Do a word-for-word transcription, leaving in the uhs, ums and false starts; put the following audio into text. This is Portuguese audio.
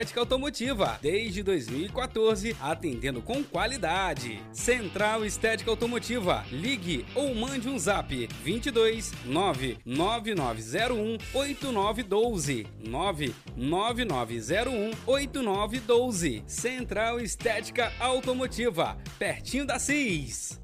Estética Automotiva, desde dois mil e quatorze, atendendo com qualidade. Central Estética Automotiva, ligue ou mande um zap vinte e dois nove nove nove zero um oito nove um dois nove nove nove zero um oito nove um dois. Central Estética Automotiva, pertinho da C I S.